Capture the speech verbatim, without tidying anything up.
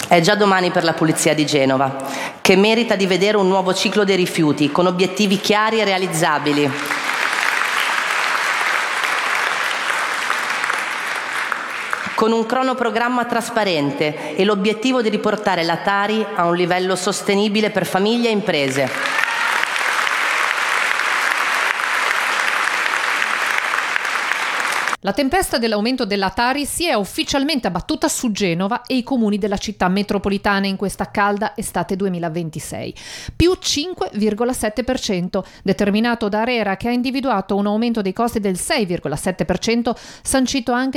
È già domani per la Pulizia di Genova, che merita di vedere un nuovo ciclo dei rifiuti, con obiettivi chiari e realizzabili. Con un cronoprogramma trasparente e l'obiettivo di riportare la Tari a un livello sostenibile per famiglie e imprese. La tempesta dell'aumento della Tari si è ufficialmente abbattuta su Genova e i comuni della città metropolitana in questa calda estate duemilaventisei. Più cinque virgola sette per cento, determinato da ARERA, che ha individuato un aumento dei costi del sei virgola sette per cento, sancito anche